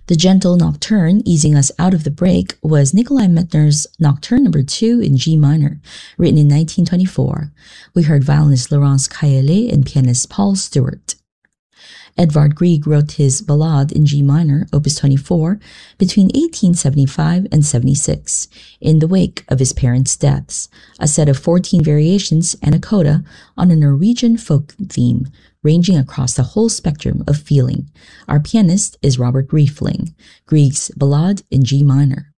The gentle nocturne easing us out of the break was Nikolai Medtner's Nocturne No. 2 in G minor, written in 1924. We heard violinist Laurence Kayelet and pianist Paul Stewart. Edvard Grieg wrote his Ballade in G minor, Opus 24, between 1875 and 76, in the wake of his parents' deaths, a set of 14 variations and a coda on a Norwegian folk theme, ranging across the whole spectrum of feeling. Our pianist is Robert Riefling, Grieg's Ballade in G minor.